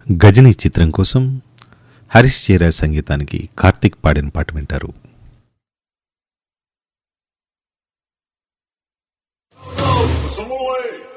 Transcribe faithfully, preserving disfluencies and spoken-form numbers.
గజనీ చిత్రం కోసం హరీష్ జయరాజ్ సంగీతానికి కార్తీక్ పాడిన పాట వింటారు. Samoy!